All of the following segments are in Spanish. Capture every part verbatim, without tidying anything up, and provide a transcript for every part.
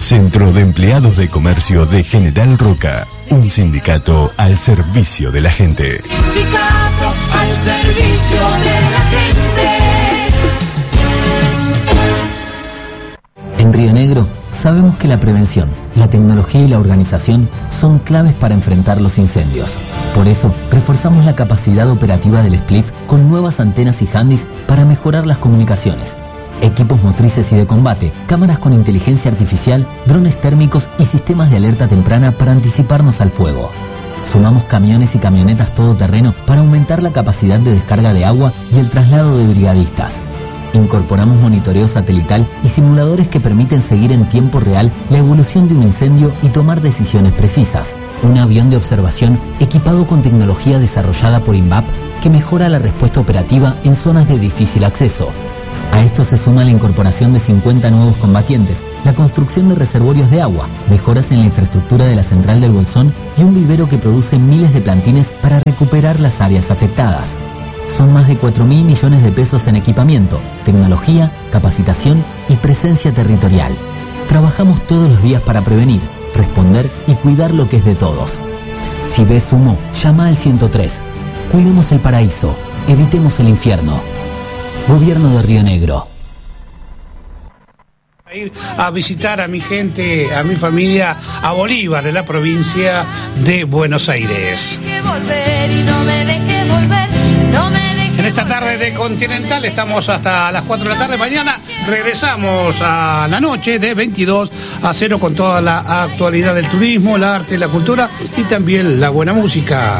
Centro de Empleados de Comercio de General Roca. Un sindicato al servicio de la gente. Sindicato al servicio de la gente. En Río Negro sabemos que la prevención, la tecnología y la organización son claves para enfrentar los incendios. Por eso, reforzamos la capacidad operativa del S P L I F con nuevas antenas y handys para mejorar las comunicaciones. Equipos motrices y de combate, cámaras con inteligencia artificial, drones térmicos y sistemas de alerta temprana para anticiparnos al fuego. Sumamos camiones y camionetas todoterreno para aumentar la capacidad de descarga de agua y el traslado de brigadistas. Incorporamos monitoreo satelital y simuladores que permiten seguir en tiempo real la evolución de un incendio y tomar decisiones precisas. Un avión de observación equipado con tecnología desarrollada por INVAP que mejora la respuesta operativa en zonas de difícil acceso. A esto se suma la incorporación de cincuenta nuevos combatientes, la construcción de reservorios de agua, mejoras en la infraestructura de la central del Bolsón y un vivero que produce miles de plantines para recuperar las áreas afectadas. Son más de cuatro mil millones de pesos en equipamiento, tecnología, capacitación y presencia territorial. Trabajamos todos los días para prevenir, responder y cuidar lo que es de todos. Si ves humo, llama al ciento tres. Cuidemos el paraíso, evitemos el infierno. Gobierno de Río Negro. Ir a visitar a mi gente, a mi familia, a Bolívar, en la provincia de Buenos Aires. En esta tarde de Continental estamos hasta las cuatro de la tarde. Mañana regresamos a la noche de veintidós a cero con toda la actualidad del turismo, el arte, la cultura y también la buena música.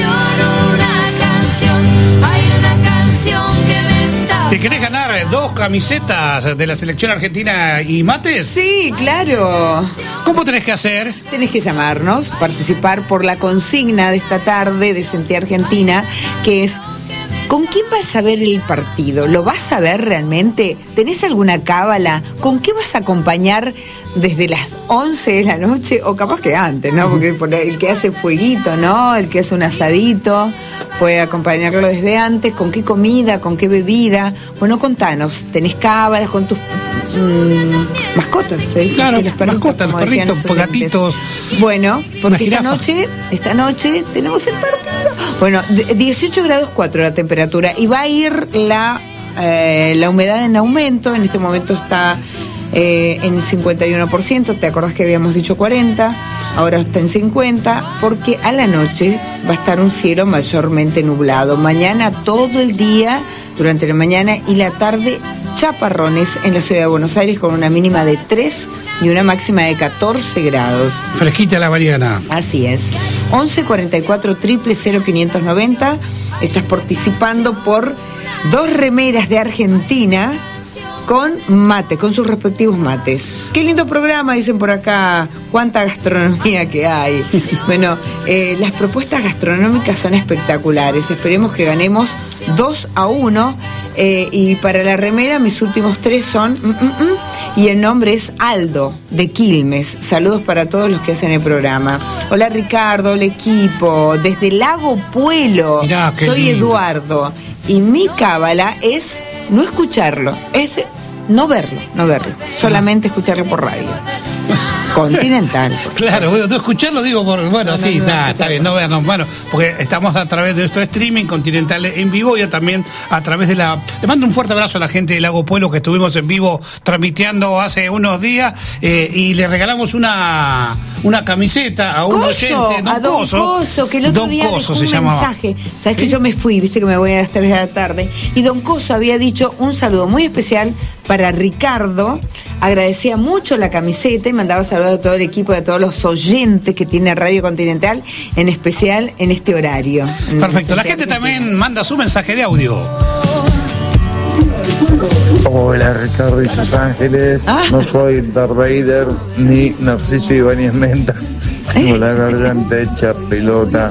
¿Te querés ganar dos camisetas de la selección argentina y mates? Sí, claro. ¿Cómo tenés que hacer? Tenés que llamarnos, participar por la consigna de esta tarde de Senté Argentina, que es: ¿con quién vas a ver el partido? ¿Lo vas a ver realmente? ¿Tenés alguna cábala? ¿Con qué vas a acompañar desde las once de la noche? O capaz que antes, ¿no? Porque el que hace fueguito, ¿no? El que hace un asadito puede acompañarlo desde antes. ¿Con qué comida? ¿Con qué bebida? Bueno, contanos. ¿Tenés cábalas con tus mmm, mascotas? ¿Sí? Claro, Sí, los perritos, mascotas, los perritos, gatitos. Bueno, porque esta noche, esta noche tenemos el partido. Bueno, dieciocho grados cuatro la temperatura y va a ir la, eh, la humedad en aumento. En este momento está eh, en cincuenta y uno por ciento. ¿Te acordás que habíamos dicho cuarenta? Ahora está en cincuenta, porque a la noche va a estar un cielo mayormente nublado. Mañana todo el día, durante la mañana y la tarde, chaparrones en la ciudad de Buenos Aires con una mínima de tres y una máxima de catorce grados. Fresquita la mañana. Así es. once cuarenta y cuatro triple cero quinientos noventa. Estás participando por dos remeras de Argentina con mate, con sus respectivos mates. Qué lindo programa, dicen por acá. Cuánta gastronomía que hay. Bueno, eh, las propuestas gastronómicas son espectaculares. Esperemos que ganemos dos a uno. Eh, y para la remera, mis últimos tres son... Mm, mm, mm, y el nombre es Aldo, de Quilmes. Saludos para todos los que hacen el programa. Hola Ricardo, el equipo. Desde Lago Puelo. Mirá, qué soy lindo. Eduardo. Y mi cábala es no escucharlo. Es no verlo, no verlo. Solamente escucharlo por radio. Continental. Claro, bueno, no escucharlo digo por, bueno, No, no, sí, no, nada, no está bien, no vernos, bueno, porque estamos a través de nuestro streaming Continental en vivo y también a través de la... Le mando un fuerte abrazo a la gente de Lago Pueblo que estuvimos en vivo transmitiendo hace unos días eh, y le regalamos una una camiseta a un Coso, oyente, Don a Don Coso, Coso, que el otro Don día Coso dejó se un llamaba. mensaje. Sabes ¿Sí? que yo me fui, viste que me voy a las tres de la tarde, y Don Coso había dicho un saludo muy especial para Ricardo, agradecía mucho la camiseta y mandaba saludos a todo el equipo y a todos los oyentes que tiene Radio Continental, en especial en este horario. Perfecto, la gente también manda su mensaje de audio. Hola Ricardo y sus ángeles, Ah. no soy Darth Vader ni Narciso Ibáñez Menta, tengo la garganta hecha pelota.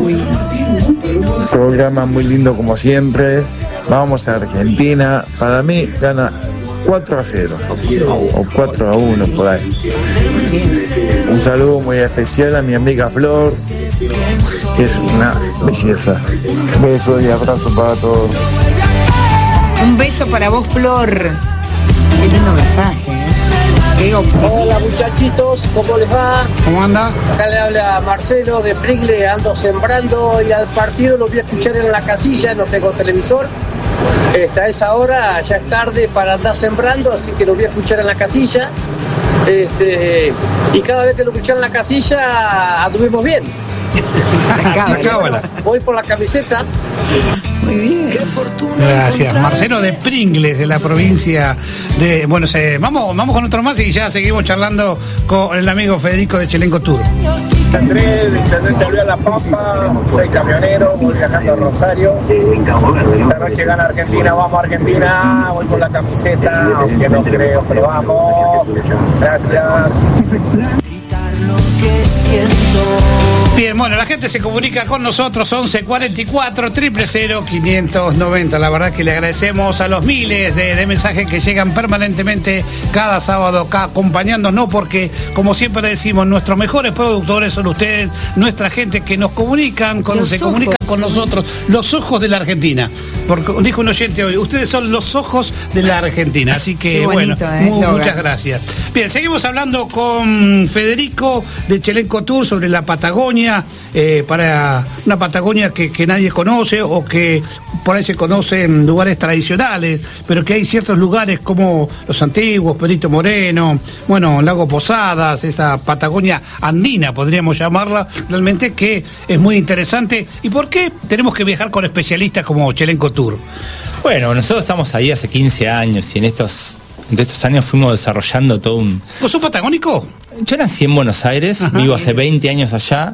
Programa muy lindo como siempre, vamos a Argentina, para mí gana cuatro a cero o cuatro a uno por ahí. Un saludo muy especial a mi amiga Flor, que es una belleza. Besos y abrazo para todos. Un beso para vos, Flor. Qué lindo mensaje, ¿eh? Hola muchachitos, ¿cómo les va? ¿Cómo anda? Acá le habla Marcelo de Pringle, ando sembrando y al partido lo voy a escuchar en la casilla, no tengo televisor. Este, a esa hora ya es tarde para andar sembrando, así que lo voy a escuchar en la casilla. Este, y cada vez que lo escuché en la casilla, anduvimos bien. Voy por la camiseta. Muy bien. Gracias. Marcelo de Pringles, de la provincia de Buenos Aires. Vamos, vamos con otro más y ya seguimos charlando con el amigo Federico de Chelenco Tour. Andrés, de Intendente Olvida La Pampa, soy camionero, voy viajando a Rosario. Esta noche gana Argentina, vamos Argentina, voy con la camiseta, aunque no creo, pero vamos. Gracias. Bien, bueno, la gente se comunica con nosotros, once cuarenta y cuatro, cero cero cero, quinientos noventa. La verdad que le agradecemos a los miles de, de mensajes que llegan permanentemente cada sábado acá acompañándonos, porque como siempre decimos, nuestros mejores productores son ustedes, nuestra gente que nos comunican, con, se ojos. comunican con nosotros, los ojos de la Argentina. Porque dijo un oyente hoy, ustedes son los ojos de la Argentina, así que bonito, bueno, eh, muy, muchas gracias. Bien, seguimos hablando con Federico de Chelenco Tour sobre la Patagonia, eh, para una Patagonia que, que nadie conoce o que por ahí se conoce en lugares tradicionales, pero que hay ciertos lugares como Los Antiguos, Perito Moreno, bueno, Lago Posadas, esa Patagonia andina podríamos llamarla, realmente que es muy interesante. ¿Y por qué tenemos que viajar con especialistas como Chelenco Tour? Bueno, nosotros estamos ahí hace quince años y en estos, en estos años fuimos desarrollando todo un... ¿Vos sos patagónico? Yo nací en Buenos Aires, ajá, vivo hace veinte años allá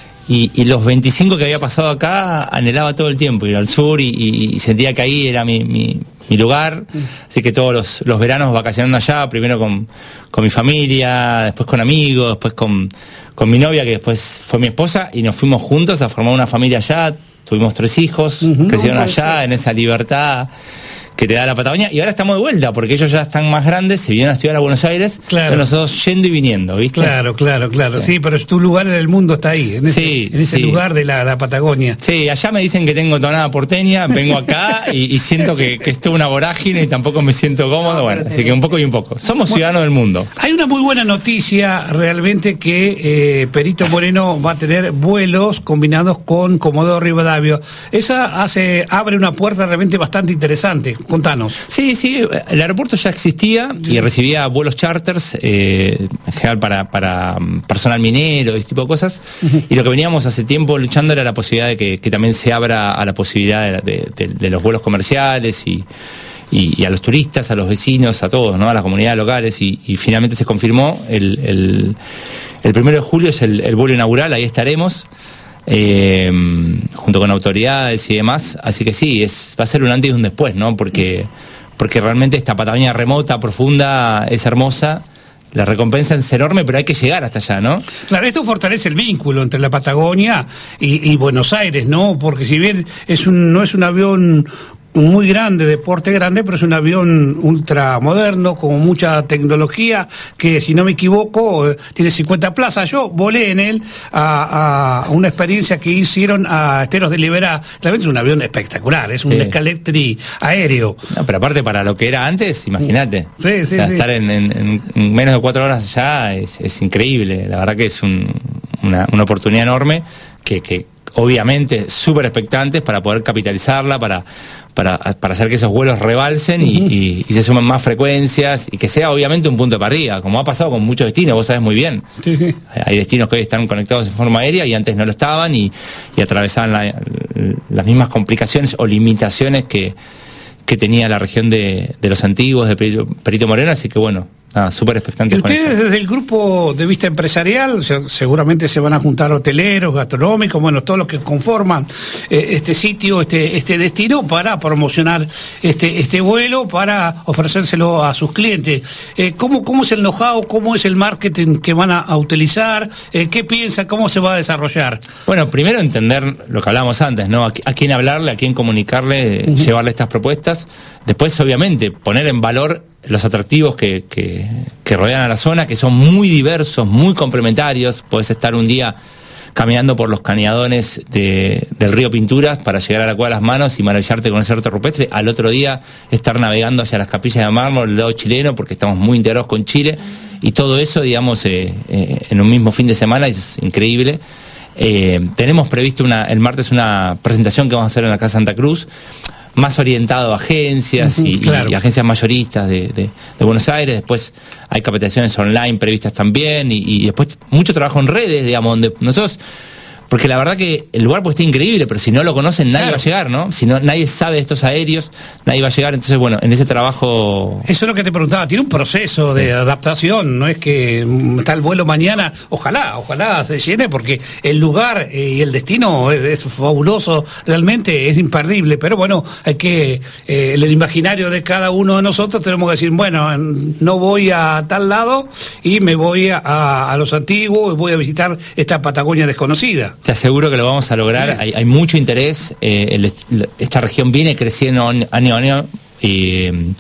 y, y los veinticinco que había pasado acá anhelaba todo el tiempo ir al sur y, y, y sentía que ahí era mi, mi, mi lugar, así que todos los, los veranos vacacionando allá, primero con, con mi familia, después con amigos, después con, con mi novia que después fue mi esposa y nos fuimos juntos a formar una familia allá, tuvimos tres hijos, uh-huh, crecieron no, allá en esa libertad que te da la Patagonia, y ahora estamos de vuelta, porque ellos ya están más grandes, se vienen a estudiar a Buenos Aires, claro, nosotros yendo y viniendo, ¿viste? Claro, claro, claro, sí, sí, pero tu lugar en el mundo está ahí, en ese, sí, en ese sí. lugar de la, la Patagonia. Sí, allá me dicen que tengo tonada porteña, vengo acá y, y siento que, que esto es una vorágine y tampoco me siento cómodo, no, bueno, así que un poco y un poco. Somos bueno, ciudadanos del mundo. Hay una muy buena noticia, realmente, que eh, Perito Moreno va a tener vuelos combinados con Comodoro Rivadavia. Esa hace, abre una puerta realmente bastante interesante. Contanos. Sí, sí, el aeropuerto ya existía y recibía vuelos charters, eh, en general para, para personal minero, ese tipo de cosas, uh-huh. y lo que veníamos hace tiempo luchando era la posibilidad de que, que también se abra a la posibilidad de, de, de, de los vuelos comerciales y, y, y a los turistas, a los vecinos, a todos, ¿no? A las comunidades locales, y, y finalmente se confirmó el, el, el primero de julio es el, el vuelo inaugural, ahí estaremos. Eh, junto con autoridades y demás, así que sí, es, va a ser un antes y un después, ¿no? Porque, porque realmente esta Patagonia remota, profunda, es hermosa, la recompensa es enorme, pero hay que llegar hasta allá, ¿no? Claro, esto fortalece el vínculo entre la Patagonia y, y Buenos Aires, ¿no? Porque si bien es un, no es un avión muy grande, de porte grande, pero es un avión ultramoderno, con mucha tecnología, que si no me equivoco, eh, tiene cincuenta plazas. Yo volé en él a, a una experiencia que hicieron a Esteros de Liberá. Realmente es un avión espectacular, es un sí. Scalectri aéreo. No, pero aparte para lo que era antes, imagínate. Sí, sí, o sea, sí. Estar en, en, en menos de cuatro horas allá es, es increíble. La verdad que es un, una, una oportunidad enorme que, que obviamente súper expectantes para poder capitalizarla, para Para, para hacer que esos vuelos rebalsen y, uh-huh. y, y se sumen más frecuencias y que sea obviamente un punto de partida, como ha pasado con muchos destinos, vos sabés muy bien. Sí, sí. Hay destinos que hoy están conectados en forma aérea y antes no lo estaban y, y atravesaban la, las mismas complicaciones o limitaciones que, que tenía la región de, de Los Antiguos, de Perito, Perito Moreno, así que bueno, nada, súper expectantes. ¿Y ustedes desde el grupo de vista empresarial, o sea, seguramente se van a juntar hoteleros, gastronómicos, bueno, todos los que conforman eh, este sitio, este este destino, para promocionar este este vuelo, para ofrecérselo a sus clientes? Eh, ¿cómo, ¿Cómo es el know-how? ¿Cómo es el marketing que van a, a utilizar? Eh, ¿Qué piensan? ¿Cómo se va a desarrollar? Bueno, primero entender lo que hablábamos antes, ¿no? A, a quién hablarle, a quién comunicarle, uh-huh. llevarle estas propuestas. Después, obviamente, poner en valor los atractivos que, que, que rodean a la zona, que son muy diversos, muy complementarios. Podés estar un día caminando por los cañadones de, del río Pinturas para llegar a la Cueva de las Manos y maravillarte con ese arte rupestre. Al otro día estar navegando hacia las capillas de mármol del lado chileno, porque estamos muy integrados con Chile, y todo eso, digamos, eh, eh, en un mismo fin de semana, es increíble. Eh, tenemos previsto una, el martes una presentación que vamos a hacer en la Casa Santa Cruz, más orientado a agencias y, claro. y, y agencias mayoristas de, de, de Buenos Aires. Después hay capacitaciones online previstas también, y, y después mucho trabajo en redes, digamos, donde nosotros... Porque la verdad que el lugar pues está increíble, pero si no lo conocen nadie claro. va a llegar, ¿no? Si no, nadie sabe de estos aéreos, nadie va a llegar. Entonces, bueno, en ese trabajo... Eso es lo que te preguntaba, tiene un proceso de sí. adaptación, no es que está el vuelo mañana, ojalá, ojalá se llene, porque el lugar y el destino es, es fabuloso, realmente es imperdible, pero bueno, hay que, eh, el imaginario de cada uno de nosotros tenemos que decir, bueno, no voy a tal lado y me voy a, a, a los antiguos, voy a visitar esta Patagonia desconocida. Te aseguro que lo vamos a lograr, hay, hay mucho interés, eh, el, esta región viene creciendo año a año, y,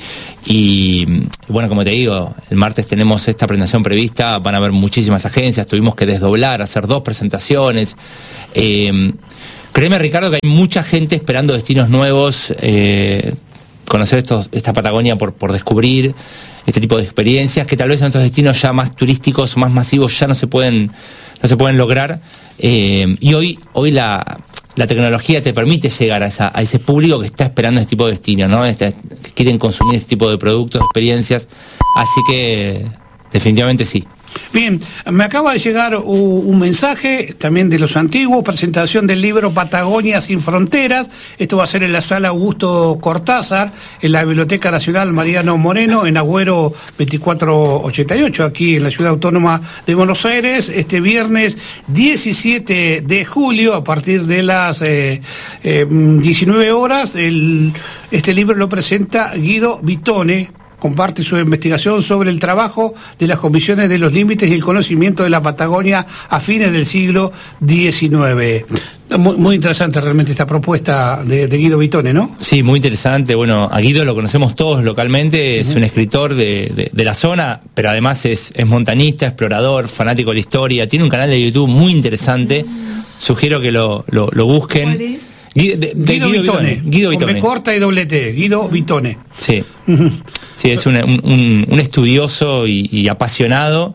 y bueno, como te digo, el martes tenemos esta presentación prevista, van a haber muchísimas agencias, tuvimos que desdoblar, hacer dos presentaciones. Eh, créeme, Ricardo, que hay mucha gente esperando destinos nuevos, eh, conocer estos, esta Patagonia por, por descubrir, este tipo de experiencias que tal vez en otros destinos ya más turísticos, más masivos, ya no se pueden, no se pueden lograr. Eh, y hoy, hoy la, la tecnología te permite llegar a, esa, a ese público que está esperando este tipo de destinos, ¿no? Este, que quieren consumir este tipo de productos, experiencias. Así que definitivamente sí. Bien, me acaba de llegar un, un mensaje también de los antiguos, presentación del libro Patagonia sin Fronteras. Esto va a ser en la sala Augusto Cortázar, en la Biblioteca Nacional Mariano Moreno, en Agüero veinticuatro ochenta y ocho, aquí en la Ciudad Autónoma de Buenos Aires, este viernes diecisiete de julio, a partir de las eh, eh, diecinueve horas. El, este libro lo presenta Guido Vitone. Comparte su investigación sobre el trabajo de las comisiones de los límites y el conocimiento de la Patagonia a fines del siglo diecinueve. Muy, muy interesante realmente esta propuesta de, de Guido Vitone, ¿no? Sí, muy interesante. Bueno, a Guido lo conocemos todos localmente, uh-huh. es un escritor de, de, de la zona, pero además es, es montañista, explorador, fanático de la historia, tiene un canal de YouTube muy interesante, uh-huh. sugiero que lo, lo, lo busquen. ¿Cuál es? Guido, de, de Guido, Guido Vitone, Vitone. Guido Vitone. Con B corta y doble T, Guido Vitone. Sí, sí, es un, un, un estudioso y, y apasionado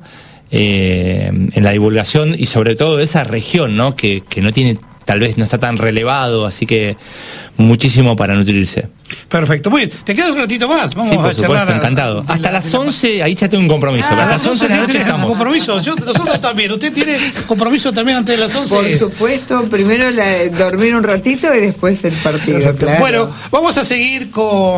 eh, en la divulgación y sobre todo de esa región, ¿no? Que, que no tiene, tal vez no está tan relevado, así que muchísimo para nutrirse. Perfecto, muy bien. ¿Te queda un ratito más? Vamos sí, por a supuesto, charlar. Encantado. A, Hasta la, las once, ahí ya tengo un compromiso. Ah, a las once de la noche estamos. Compromiso. Yo, nosotros también. ¿Usted tiene compromiso también antes de las once? Por supuesto, primero la, dormir un ratito y después el partido, claro. Bueno, vamos a seguir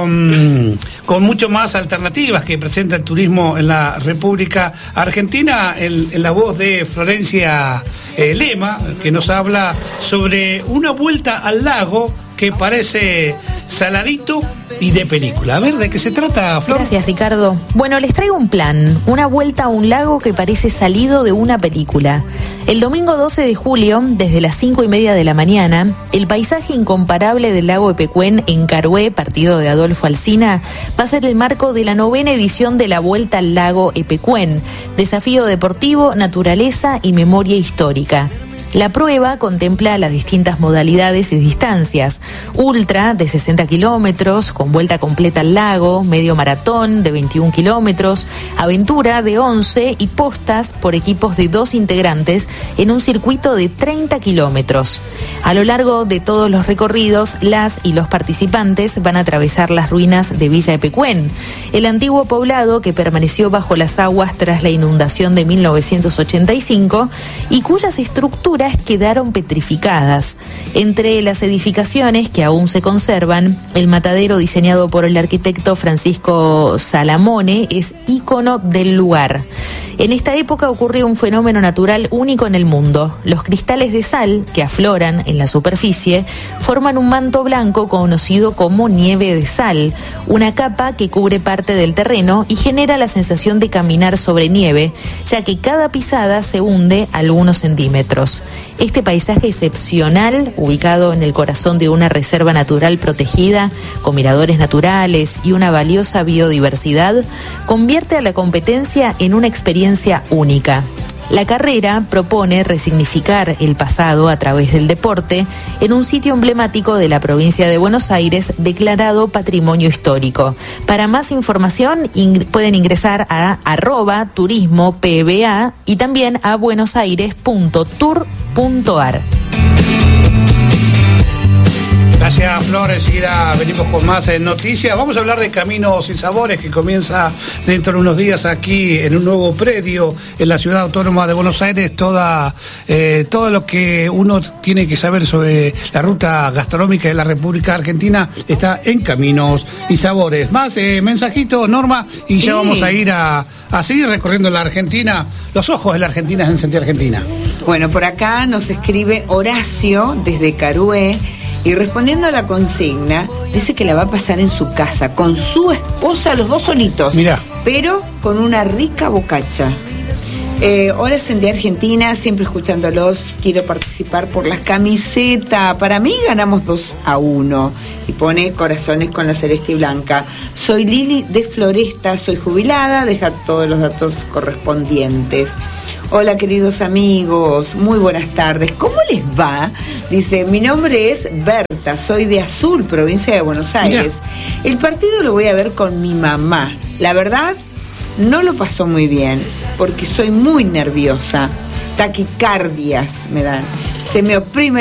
con, con mucho más alternativas que presenta el turismo en la República Argentina, en, en la voz de Florencia eh, Lema, que nos habla sobre una vuelta al lago que parece saladito y de película. A ver, ¿de qué se trata, Flor? Gracias, Ricardo. Bueno, les traigo un plan, una vuelta a un lago que parece salido de una película. El domingo doce de julio, desde las cinco y media de la mañana, el paisaje incomparable del lago Epecuén en Carué, partido de Adolfo Alsina, va a ser el marco de la novena edición de la Vuelta al Lago Epecuén, desafío deportivo, naturaleza y memoria histórica. La prueba contempla las distintas modalidades y distancias: ultra de sesenta kilómetros, con vuelta completa al lago, medio maratón de veintiún kilómetros, aventura de once y postas por equipos de dos integrantes en un circuito de treinta kilómetros. A lo largo de todos los recorridos, las y los participantes van a atravesar las ruinas de Villa Epecuén, el antiguo poblado que permaneció bajo las aguas tras la inundación de mil novecientos ochenta y cinco y cuyas estructuras quedaron petrificadas. Entre las edificaciones que aún se conservan, el matadero diseñado por el arquitecto Francisco Salamone es ícono del lugar. En esta época ocurrió un fenómeno natural único en el mundo. Los cristales de sal que afloran en la superficie forman un manto blanco conocido como nieve de sal, una capa que cubre parte del terreno y genera la sensación de caminar sobre nieve, ya que cada pisada se hunde algunos centímetros. Este paisaje excepcional, ubicado en el corazón de una reserva natural protegida, con miradores naturales y una valiosa biodiversidad, convierte a la competencia en una experiencia única. La carrera propone resignificar el pasado a través del deporte en un sitio emblemático de la provincia de Buenos Aires declarado Patrimonio Histórico. Para más información ing- pueden ingresar a arroba turismo pba y también a buenosaires punto tour punto ar. Gracias, Flor. Enseguida venimos con más eh, noticias. Vamos a hablar de Caminos y Sabores, que comienza dentro de unos días aquí en un nuevo predio en la ciudad autónoma de Buenos Aires. Toda, eh, todo lo que uno tiene que saber sobre la ruta gastronómica de la República Argentina está en Caminos y Sabores. Más eh, mensajitos, Norma, y Sí. ya vamos a ir a, a seguir recorriendo la Argentina. Los ojos de la Argentina en Sentí Argentina. Bueno, por acá nos escribe Horacio desde Carué y respondiendo a la consigna, dice que la va a pasar en su casa con su esposa, los dos solitos. Mirá. Pero con una rica bocacha. Eh, hola, Sentí Argentina, siempre escuchándolos, quiero participar por las camisetas. Para mí ganamos dos a uno. Y pone corazones con la celeste y blanca. Soy Lili de Floresta, soy jubilada, deja todos los datos correspondientes. Hola, queridos amigos, muy buenas tardes. ¿Cómo les va? Dice, mi nombre es Berta, soy de Azul, provincia de Buenos Aires. Mirá. El partido lo voy a ver con mi mamá. La verdad, no lo pasó muy bien, porque soy muy nerviosa. Taquicardias me dan. Se me oprime